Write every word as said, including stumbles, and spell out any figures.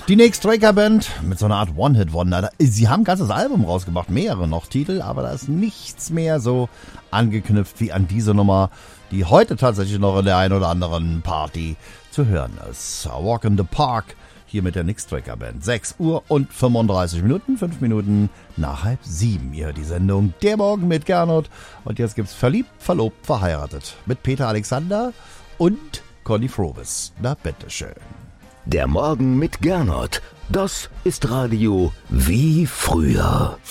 Die Nick Straker Band mit so einer Art One-Hit-Wonder. Sie haben ein ganzes Album rausgebracht, mehrere noch Titel, aber da ist nichts mehr so angeknüpft wie an diese Nummer, die heute tatsächlich noch in der einen oder anderen Party zu hören ist. Walk in the Park, hier mit der Nick Straker Band. sechs Uhr und fünfunddreißig Minuten, fünf Minuten nach halb sieben. Ihr hört die Sendung Der Morgen mit Gernot. Und jetzt gibt's Verliebt, Verlobt, Verheiratet mit Peter Alexander und Conny Frobis. Na, bitteschön. Der Morgen mit Gernot. Das ist Radio wie früher.